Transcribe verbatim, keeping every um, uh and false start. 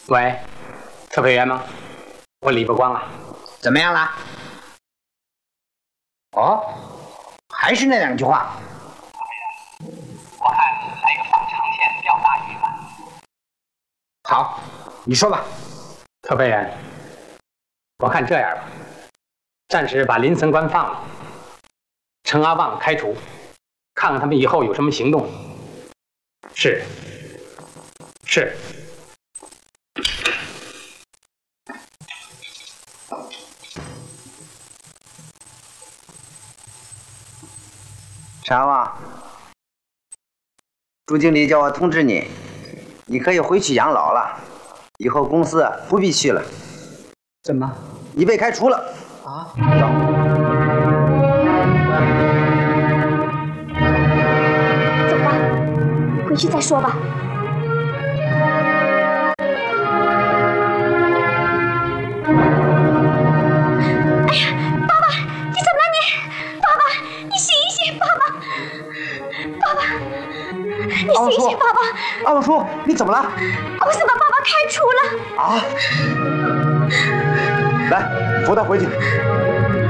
喂，测配员吗？我李伯光啊， 怎么样了？哦，还是那两句话。 我看来个放长线钓大鱼吧。 好，你说吧。 特派员，我看这样吧，暂时把林森官放了，陈阿旺开除，看看他们以后有什么行动。是，是。 陈阿旺，朱经理叫我通知你，你可以回去养老了，以后公司不必去了。 怎么？ 你被开除了啊？ 走。 走吧，回去再说吧。哎呀，爸爸，你怎么了你？爸爸，你醒一醒，爸爸，爸爸，你醒一醒，爸爸。 阿旺叔，你怎么了？ 公司把爸爸开除了。 啊！来，扶他回去。